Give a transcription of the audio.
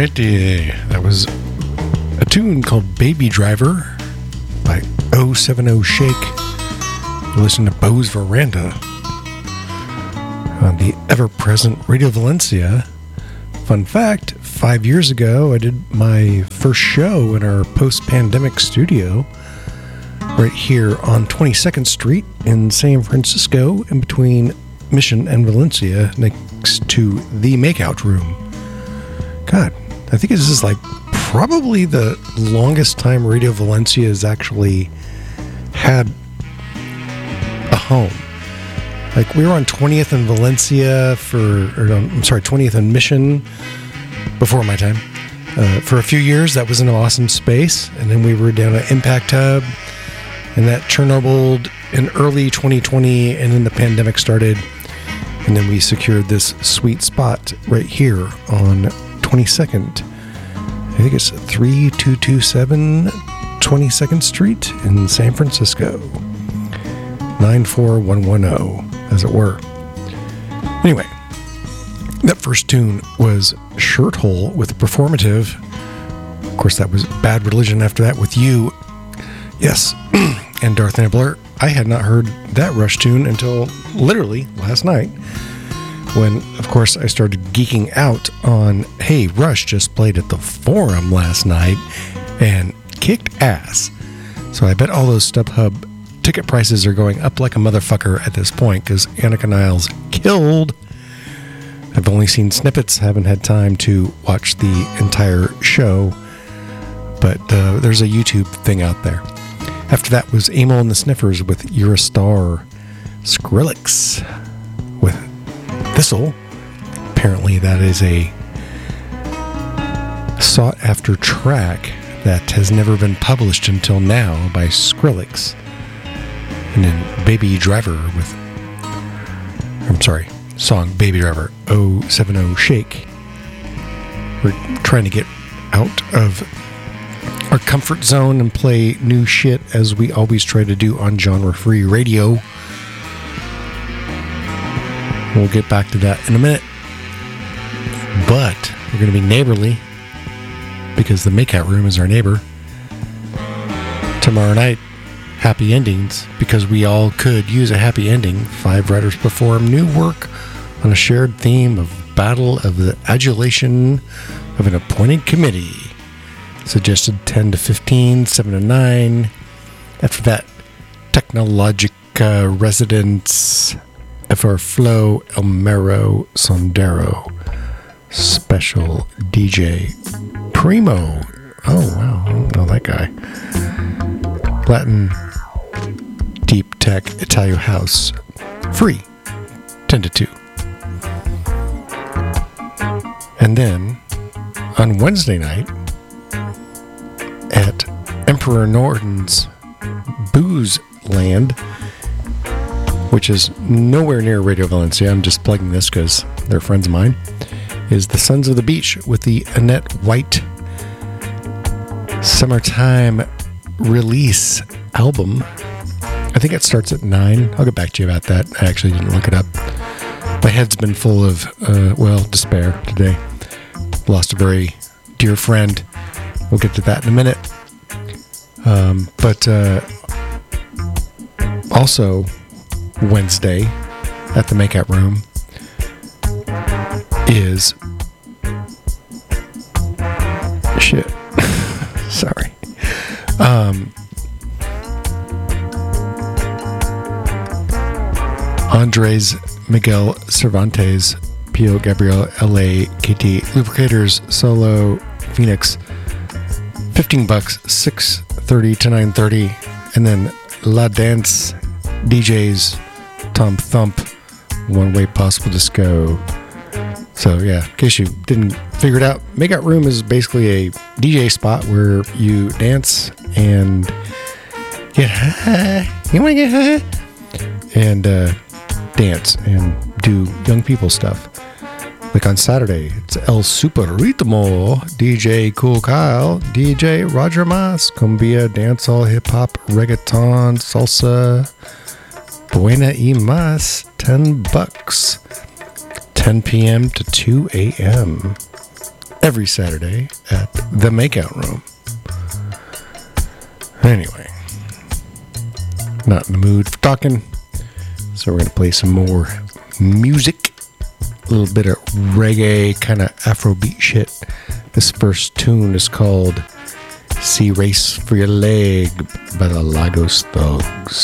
Alrighty, that was a tune called Baby Driver by 070 Shake. You listen to Bo's Veranda on the ever-present Radio Valencia. Fun fact, 5 years ago I did my first show in our post-pandemic studio right here on 22nd Street in San Francisco, in between Mission and Valencia, next to the Makeout Room. God, I think this is like probably the longest time Radio Valencia has actually had a home. Like, we were on 20th and Valencia 20th and Mission before my time. For a few years, that was an awesome space. And then we were down at Impact Hub, and that Chernobyl in early 2020, and then the pandemic started. And then we secured this sweet spot right here on 22nd. I think it's 3227 22nd Street in San Francisco. 94110, as it were. Anyway, that first tune was Shirt Hole with Performative. Of course, that was Bad Religion after that with You. Yes, and Darth Nibbler. I had not heard that Rush tune until literally last night, when, of course, I started geeking out on, hey, Rush just played at the Forum last night and kicked ass. So I bet all those StubHub ticket prices are going up like a motherfucker at this point, because Annika Niles killed. I've only seen snippets, haven't had time to watch the entire show, but there's a YouTube thing out there. After that was Amyl and the Sniffers with You're a Star. Skrillex with Thistle. Apparently that is a sought-after track that has never been published until now by Skrillex. And then Baby Driver song Baby Driver, 070 Shake. We're trying to get out of our comfort zone and play new shit, as we always try to do on genre-free radio. We'll get back to that in a minute. But we're going to be neighborly, because the Makeout Room is our neighbor. Tomorrow night, happy endings, because we all could use a happy ending. 5 writers perform new work on a shared theme of battle of the adulation of an appointed committee. Suggested 10 to 15, 7 to 9. After that, Technologica Residence, FR Flow, Elmero Sondero, Special DJ Primo. Oh, wow, I don't know that guy. Latin Deep Tech Italian House, free, 10 to 2. And then, on Wednesday night, at Emperor Norton's Booze Land, which is nowhere near Radio Valencia, I'm just plugging this because they're friends of mine, is the Sons of the Beach with the Annette White Summertime Release album. I think it starts at 9. I'll get back to you about that. I actually didn't look it up. My head's been full of, despair today. Lost a very dear friend. We'll get to that in a minute. But also, Wednesday at the Makeout Room is... Shit. Sorry. Andres Miguel Cervantes, Pio Gabriel, LA, KT Lubricators, Solo, Phoenix, $15, 6:30 to 9:30, and then La Dance DJs, Tom Thump, One Way Possible Disco. So yeah, in case you didn't figure it out, Makeout Room is basically a DJ spot where you dance and get high. You want to get high? And dance and do young people stuff. Like on Saturday, it's El Super Ritmo, DJ Cool Kyle, DJ Roger Mas, cumbia, dancehall, hip hop, reggaeton, salsa, buena y mas, $10, 10 p.m. to 2 a.m. every Saturday at the Makeout Room. Anyway, not in the mood for talking, so we're going to play some more music. A little bit of reggae, kind of Afrobeat shit. This first tune is called Sea Race for Your Leg by the Lagos Thugs.